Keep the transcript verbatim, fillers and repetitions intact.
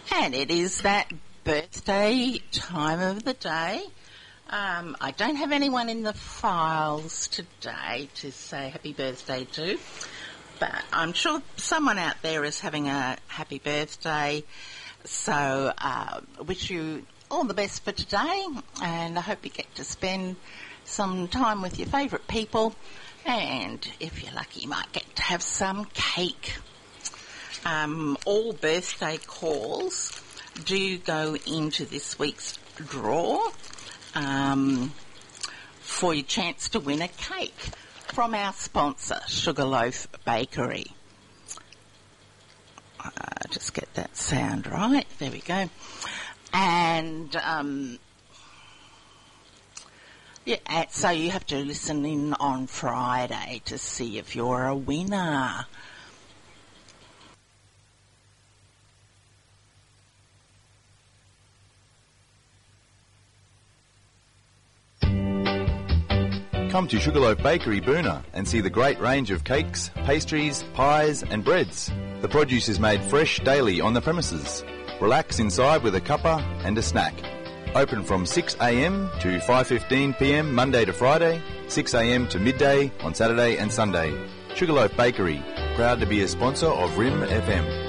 And it is that birthday time of the day. Um, I don't have anyone in the files today to say happy birthday to, but I'm sure someone out there is having a happy birthday. So uh, wish you all the best for today, and I hope you get to spend some time with your favourite people, and if you're lucky you might get to have some cake. Um, all birthday calls do go into this week's draw um, for your chance to win a cake from our sponsor, Sugarloaf Bakery. Uh, just get that sound right. There we go. And um, yeah, so you have to listen in on Friday to see if you're a winner. Come to Sugarloaf Bakery, Boonah, and see the great range of cakes, pastries, pies and breads. The produce is made fresh daily on the premises. Relax inside with a cuppa and a snack. Open from six a m to five fifteen p m Monday to Friday, six a m to midday on Saturday and Sunday. Sugarloaf Bakery, proud to be a sponsor of R I M F M.